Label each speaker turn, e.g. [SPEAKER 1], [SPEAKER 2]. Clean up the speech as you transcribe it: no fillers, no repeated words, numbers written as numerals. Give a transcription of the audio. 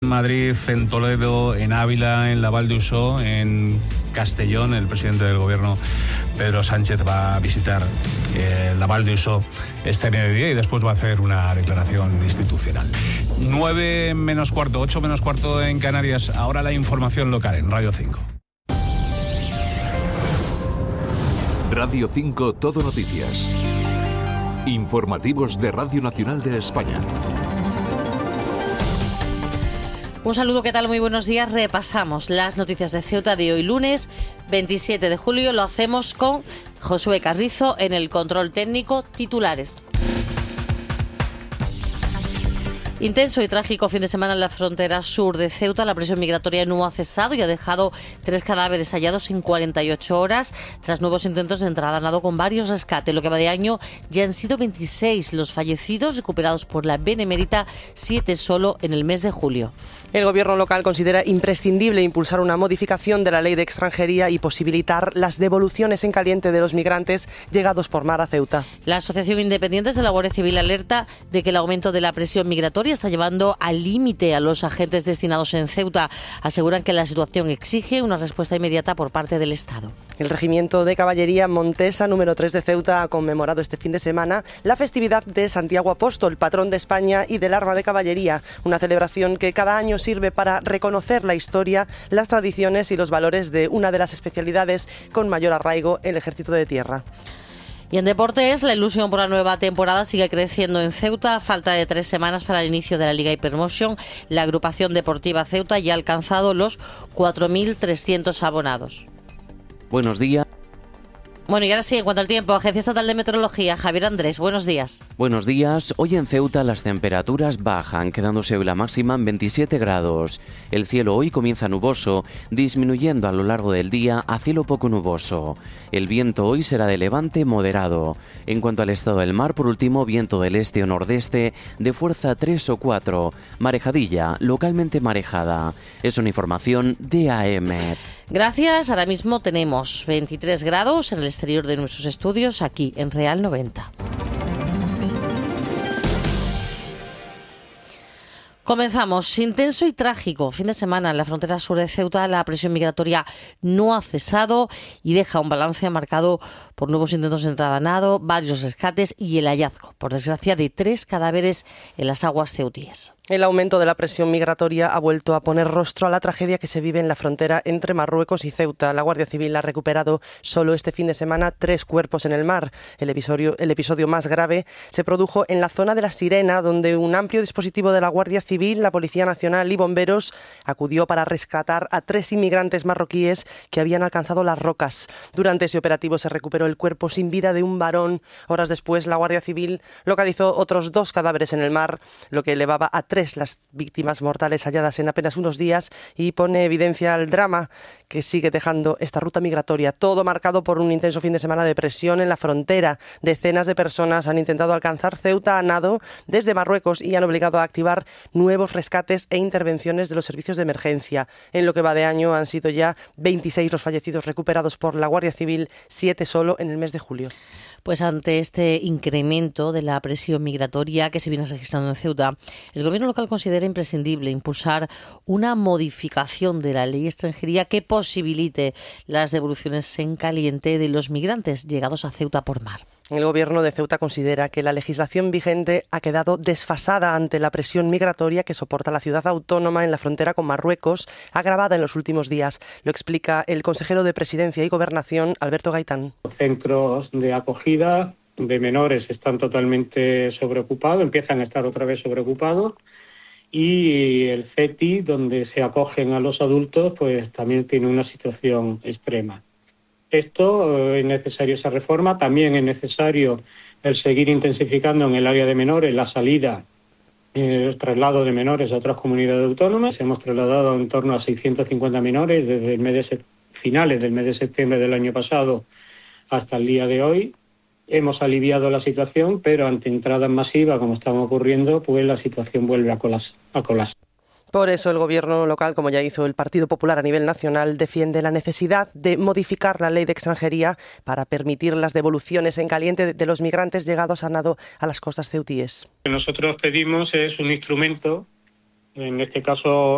[SPEAKER 1] Madrid, en Toledo, en Ávila, en la Val d'Usó, en Castellón. El presidente del gobierno, Pedro Sánchez, va a visitar la Val d'Usó este mediodía y después va a hacer una declaración institucional. 9 menos cuarto, 8 menos cuarto en Canarias. Ahora la información local en Radio 5.
[SPEAKER 2] Radio 5 Todo Noticias. Informativos de Radio Nacional de España.
[SPEAKER 3] Un saludo, ¿qué tal? Muy buenos días. Repasamos las noticias de Ceuta de hoy lunes 27 de julio. Lo hacemos con Josué Carrizo en el control técnico. Titulares. Intenso y trágico fin de semana en la frontera sur de Ceuta. La presión migratoria no ha cesado y ha dejado 3 cadáveres hallados en 48 horas tras nuevos intentos de entrada a nado con varios rescates. Lo que va de año ya han sido 26 los fallecidos recuperados por la Benemérita, 7 solo en el mes de julio.
[SPEAKER 4] El gobierno local considera imprescindible impulsar una modificación de la ley de extranjería y posibilitar las devoluciones en caliente de los migrantes llegados por mar a Ceuta.
[SPEAKER 3] La Asociación Independientes de la Guardia Civil alerta de que el aumento de la presión migratoria está llevando al límite a los agentes destinados en Ceuta. Aseguran que la situación exige una respuesta inmediata por parte del Estado.
[SPEAKER 4] El Regimiento de Caballería Montesa número 3 de Ceuta ha conmemorado este fin de semana la festividad de Santiago Apóstol, patrón de España y del arma de caballería, una celebración que cada año sirve para reconocer la historia, las tradiciones y los valores de una de las especialidades con mayor arraigo en el ejército de tierra.
[SPEAKER 3] Y en deportes, la ilusión por la nueva temporada sigue creciendo en Ceuta. A falta de 3 semanas para el inicio de la Liga Hypermotion, la agrupación deportiva Ceuta ya ha alcanzado los 4.300 abonados.
[SPEAKER 5] Buenos días.
[SPEAKER 3] Bueno, y ahora sí, en cuanto al tiempo, Agencia Estatal de Meteorología, Javier Andrés, buenos días.
[SPEAKER 5] Buenos días. Hoy en Ceuta las temperaturas bajan, quedándose hoy la máxima en 27 grados. El cielo hoy comienza nuboso, disminuyendo a lo largo del día a cielo poco nuboso. El viento hoy será de levante moderado. En cuanto al estado del mar, por último, viento del este o nordeste de fuerza 3 o 4. Marejadilla, localmente marejada. Es una información de AEMET.
[SPEAKER 3] Gracias. Ahora mismo tenemos 23 grados en el exterior de nuestros estudios, aquí en Real 90. Comenzamos. Intenso y trágico fin de semana en la frontera sur de Ceuta. La presión migratoria no ha cesado y deja un balance marcado por nuevos intentos de entrada a nado, varios rescates y el hallazgo, por desgracia, de 3 cadáveres en las aguas ceutíes.
[SPEAKER 4] El aumento de la presión migratoria ha vuelto a poner rostro a la tragedia que se vive en la frontera entre Marruecos y Ceuta. La Guardia Civil ha recuperado solo este fin de semana 3 cuerpos en el mar. El episodio más grave se produjo en la zona de La Sirena, donde un amplio dispositivo de la Guardia Civil, la Policía Nacional y bomberos acudió para rescatar a 3 inmigrantes marroquíes que habían alcanzado las rocas. Durante ese operativo se recuperó el cuerpo sin vida de un varón. Horas después, la Guardia Civil localizó otros 2 cadáveres en el mar, lo que elevaba a 3 las víctimas mortales halladas en apenas unos días y pone evidencia al drama que sigue dejando esta ruta migratoria. Todo marcado por un intenso fin de semana de presión en la frontera. Decenas de personas han intentado alcanzar Ceuta a nado desde Marruecos y han obligado a activar nuevos rescates e intervenciones de los servicios de emergencia. En lo que va de año han sido ya 26 los fallecidos recuperados por la Guardia Civil, 7 solo en el mes de julio.
[SPEAKER 3] Pues ante este incremento de la presión migratoria que se viene registrando en Ceuta, el gobierno local considera imprescindible impulsar una modificación de la ley de extranjería que posibilite las devoluciones en caliente de los migrantes llegados a Ceuta por mar.
[SPEAKER 4] El gobierno de Ceuta considera que la legislación vigente ha quedado desfasada ante la presión migratoria que soporta la ciudad autónoma en la frontera con Marruecos, agravada en los últimos días. Lo explica el consejero de Presidencia y Gobernación, Alberto Gaitán.
[SPEAKER 6] Los centros de acogida de menores están totalmente sobreocupados, empiezan a estar otra vez sobreocupados, y el CETI, donde se acogen a los adultos, pues también tiene una situación extrema. Esto es necesario esa reforma, también es necesario el seguir intensificando en el área de menores la salida, el traslado de menores a otras comunidades autónomas. Hemos trasladado en torno a 650 menores desde el finales del mes de septiembre del año pasado hasta el día de hoy. Hemos aliviado la situación, pero ante entradas masivas como están ocurriendo, pues la situación vuelve a colapsar.
[SPEAKER 4] Por eso el gobierno local, como ya hizo el Partido Popular a nivel nacional, defiende la necesidad de modificar la ley de extranjería para permitir las devoluciones en caliente de los migrantes llegados a nado a las costas ceutíes.
[SPEAKER 6] Lo que nosotros pedimos es un instrumento, en este caso